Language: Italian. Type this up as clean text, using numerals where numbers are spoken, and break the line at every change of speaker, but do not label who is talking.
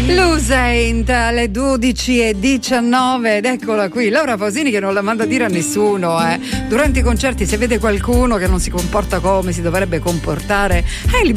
Lusaint alle 12:19 ed eccola qui Laura Pausini che non la manda a dire a nessuno. Durante i concerti se vede qualcuno che non si comporta come si dovrebbe comportare, hai